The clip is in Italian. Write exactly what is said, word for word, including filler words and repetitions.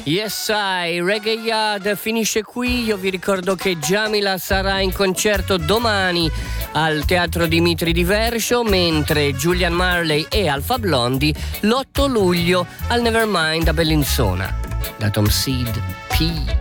Yes, I, Reggae Yard finisce qui. Io vi ricordo che Djamila sarà in concerto domani al Teatro Dimitri di Versio, mentre Julian Marley e Alpha Blondy l'otto luglio al Nevermind a Bellinzona. Da Tom Seed, P.